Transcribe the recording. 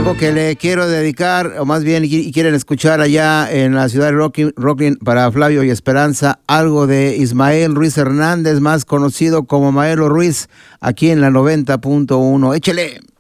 algo que le quiero dedicar, o más bien quieren escuchar allá en la ciudad de Rocklin para Flavio y Esperanza, algo de Ismael Ruiz Hernández, más conocido como Maelo Ruiz, aquí en la 90.1. Échele.